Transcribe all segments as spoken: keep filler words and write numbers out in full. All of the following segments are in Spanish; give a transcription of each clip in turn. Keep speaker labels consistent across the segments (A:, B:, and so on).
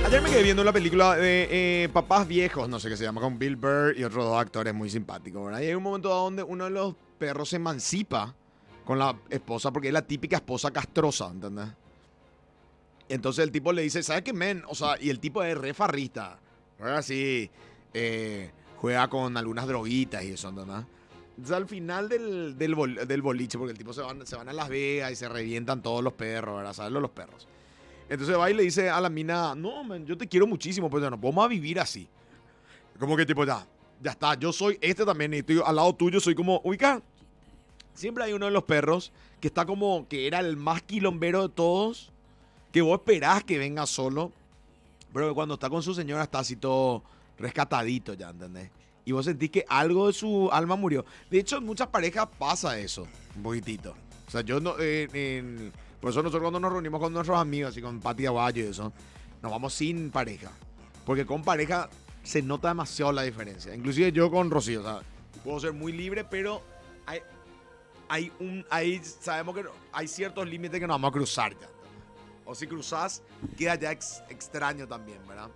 A: Ayer me quedé viendo la película de eh, Papás Viejos, no sé qué se llama, con Bill Burr y otros dos actores muy simpáticos, ¿verdad? Y hay un momento donde uno de los perros se emancipa con la esposa porque es la típica esposa castrosa, ¿entendés? Entonces el tipo le dice, ¿sabes qué, men? O sea, y el tipo es re farrista, ¿verdad? Así, eh, juega con algunas droguitas y eso, ¿entendés? Entonces al final del, del, bol, del boliche, porque el tipo se van, se van a Las Vegas y se revientan todos los perros, ¿verdad? ¿Sabes? Los perros. Entonces va y le dice a la mina, no, man, yo te quiero muchísimo, pero ya no podemos vivir así. Como que tipo, ya, ya está, yo soy este también y estoy al lado tuyo, soy como, ubica, siempre hay uno de los perros que está como, que era el más quilombero de todos, que vos esperás que venga solo, pero que cuando está con su señora está así todo rescatadito ya, ¿entendés? Y vos sentís que algo de su alma murió. De hecho, en muchas parejas pasa eso, un poquitito. O sea, yo no... Eh, en, por eso nosotros cuando nos reunimos con nuestros amigos, así con Pati Aguayo y eso, nos vamos sin pareja. Porque con pareja se nota demasiado la diferencia. Inclusive yo con Rocío, o sea, puedo ser muy libre, pero hay, hay un, hay, sabemos que hay ciertos límites que nos vamos a cruzar ya. O si cruzás, queda ya ex, extraño también, ¿verdad?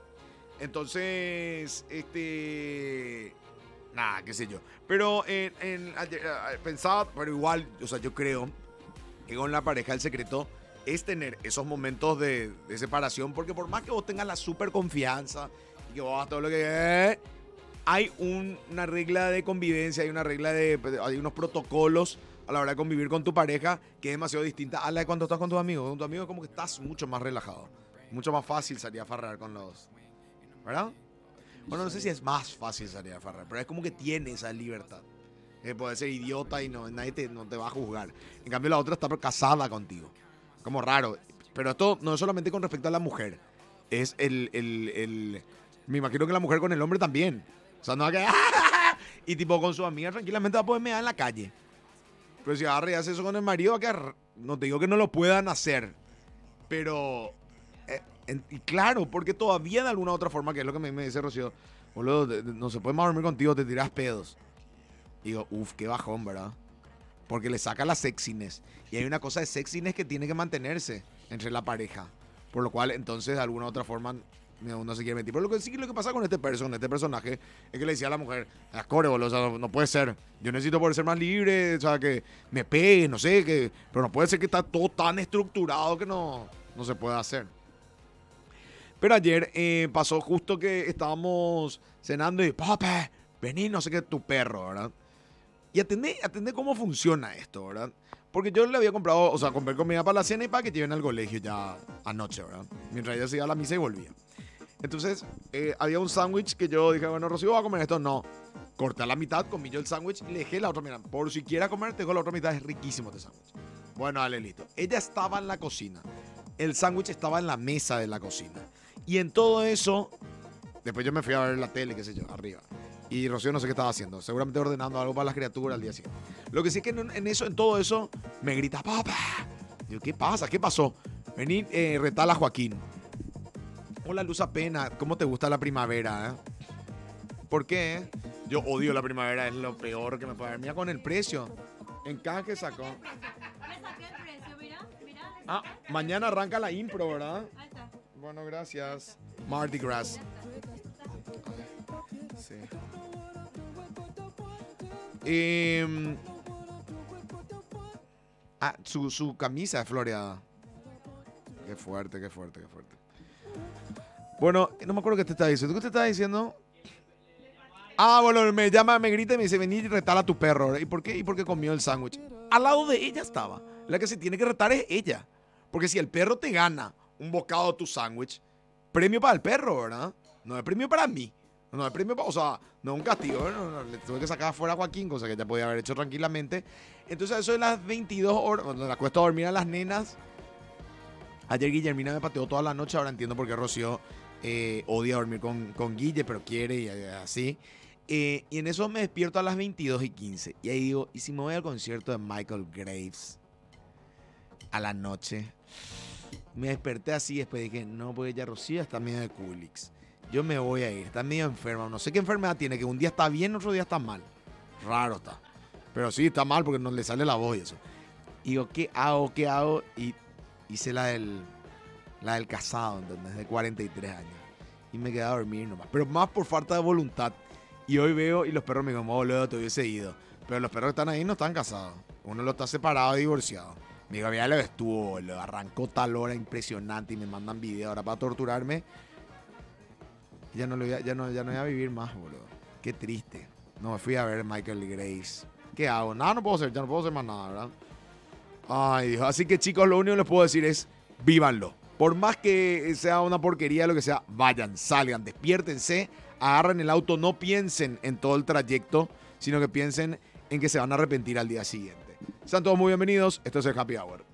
A: Entonces, este... Nada, qué sé yo. Pero en, en, pensaba, pero igual, o sea, yo creo que con la pareja el secreto es tener esos momentos de, de separación, porque por más que vos tengas la super confianza y que vos hagas todo lo que... Eh, hay un, una regla de convivencia, hay una regla de... hay unos protocolos a la hora de convivir con tu pareja que es demasiado distinta a la de cuando estás con tus amigos. Con tus amigos como que estás mucho más relajado. Mucho más fácil salir a farrear con los... ¿verdad? Bueno, no sé si es más fácil salir a farrear, pero es como que tiene esa libertad. Eh, puede ser idiota y no, nadie te, no te va a juzgar. En cambio, la otra está casada contigo. Como raro. Pero esto no es solamente con respecto a la mujer. Es el... el, el me imagino que la mujer con el hombre también. O sea, no va a quedar... y tipo con su amiga tranquilamente va a poder mear en la calle. Pero si agarra y hace eso con el marido, va a quedar... No te digo que no lo puedan hacer. Pero... Eh, en, y claro, porque todavía de alguna otra forma, que es lo que me, me dice Rocío, boludo, de, de, no se puede más dormir contigo, te tiras pedos. Y digo, uff, qué bajón, ¿verdad? Porque le saca la sexiness. Y hay una cosa de sexiness que tiene que mantenerse entre la pareja. Por lo cual, entonces, de alguna otra forma, uno se quiere mentir. Pero lo que sí lo que pasa con este person, este personaje, es que le decía a la mujer, core, boludo, o sea, no, no puede ser. Yo necesito poder ser más libre, o sea, que me pegue, no sé, que, pero no puede ser que está todo tan estructurado que no, no se pueda hacer. Pero ayer eh, pasó justo que estábamos cenando y, papi, vení, no sé qué, tu perro, ¿verdad? Y atendé, atendé cómo funciona esto, ¿verdad? Porque yo le había comprado, o sea, compré comida para la cena y para que lleven al colegio ya anoche, ¿verdad? Mientras ella se iba a la misa y volvía. Entonces, eh, había un sándwich que yo dije, bueno, Rocío, ¿va a comer esto? No. Corté a la mitad, comí yo el sándwich y le dejé la otra mitad. Por si quiera comer, te dejo la otra mitad, es riquísimo este sándwich. Bueno, dale, listo. Ella estaba en la cocina. El sándwich estaba en la mesa de la cocina. Y en todo eso, después yo me fui a ver la tele, qué sé yo, arriba. Y Rocío no sé qué estaba haciendo. Seguramente ordenando algo para las criaturas al día siguiente. Lo que sí es que en, en eso, en todo eso, me grita, papá. Digo, ¿qué pasa? ¿Qué pasó? Vení, eh, retala a Joaquín. Hola, Luz Apena. ¿Cómo te gusta la primavera, eh? ¿Por qué? Yo odio la primavera. Es lo peor que me puede haber. Mira con el precio. Encaje sacó.
B: Me saqué el precio, mira, mira.
A: Ah, mañana arranca la impro, ¿verdad? Ahí está. Bueno, gracias. Mardi Gras. Sí. Eh, ah, su, su camisa es floreada. Qué fuerte, qué fuerte, qué fuerte. Bueno, no me acuerdo qué te estaba diciendo. ¿Qué te estaba diciendo? Ah, bueno, me llama, me grita y me dice, vení y retala a tu perro. ¿Y por qué? ¿Y por qué comió el sándwich? Al lado de ella estaba. La que se tiene que retar es ella. Porque si el perro te gana un bocado de tu sándwich, premio para el perro, ¿verdad? No es premio para mí. No es premio para... O sea, no es un castigo. No, no, le tuve que sacar afuera a Joaquín, cosa que ya podía haber hecho tranquilamente. Entonces, eso de las veintidós horas, cuando le acuesto a dormir a las nenas. Ayer Guillermina me pateó toda la noche. Ahora entiendo por qué Rocío eh, odia dormir con, con Guille, pero quiere y así. Eh, y en eso me despierto a las veintidós y quince. Y ahí digo, ¿y si me voy al concierto de Michael Graves a la noche? Me desperté así, después dije, no, porque ya Rocío está medio de Coolix. Yo me voy a ir, está medio enferma. No sé qué enfermedad tiene, que un día está bien, otro día está mal. Raro está. Pero sí, está mal porque no le sale la voz y eso. Y digo, ¿qué hago? ¿Qué hago? Y hice la del... La del casado, ¿entendés? De cuarenta y tres años. Y me quedé a dormir nomás. Pero más por falta de voluntad. Y hoy veo y los perros me dijeron, boludo, te hubiese ido. Pero los perros que están ahí no están casados. Uno lo está separado y divorciado. Me dijo, mira, lo estuvo, boludo. Arrancó tal hora impresionante y me mandan video ahora para torturarme. Y ya no, lo voy a, ya, no, ya no voy a vivir más, boludo. Qué triste. No, me fui a ver Michael Grace. ¿Qué hago? Nada, no puedo hacer. Ya no puedo hacer más nada, ¿verdad? Ay, Dios. Así que, chicos, lo único que les puedo decir es, vívanlo. Por más que sea una porquería, lo que sea, vayan, salgan, despiértense, agarren el auto, no piensen en todo el trayecto, sino que piensen en que se van a arrepentir al día siguiente. Sean todos muy bienvenidos. Esto es el Happy Hour.